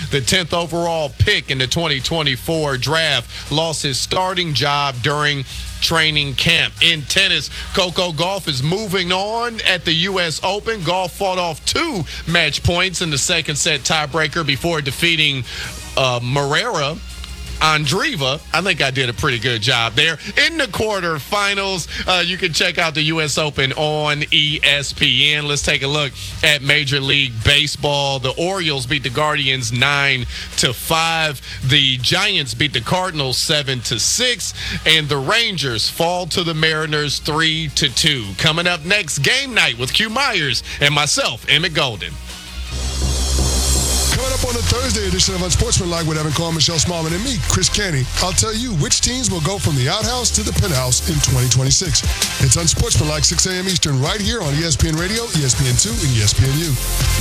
the 10th overall pick in the 2024 draft, lost his starting job during training camp. In tennis, Coco Gauff is moving on at the U.S. Open. Gauff fought off 2 match points in the second set tiebreaker before defeating Moreira Andreeva. I think I did a pretty good job there. In the quarterfinals, you can check out the U.S. Open on ESPN. Let's take a look at Major League Baseball. The Orioles beat the Guardians 9-5. The Giants beat the Cardinals 7-6. And the Rangers fall to the Mariners 3-2. Coming up next, Game Night with Q Myers and myself, Emmett Golden. Coming up on the Thursday edition of Unsportsmanlike with Evan Carr, Michelle Smallman, and me, Chris Canty, I'll tell you which teams will go from the outhouse to the penthouse in 2026. It's Unsportsmanlike, 6 a.m. Eastern, right here on ESPN Radio, ESPN2, and ESPNU.